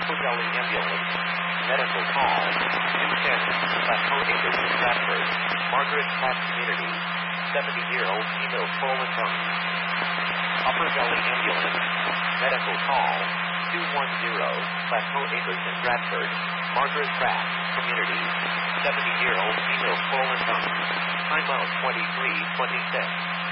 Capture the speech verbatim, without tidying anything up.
Upper Valley Ambulance, medical call, two ten, Plateau Acres in Bradford, Margaret Pratt Community, seventy-year-old female swollen tongue. Upper Valley Ambulance, medical call, two one zero, Plateau Acres in Bradford, Margaret Pratt Community, seventy-year-old female swollen tongue. Time out twenty-three twenty-six.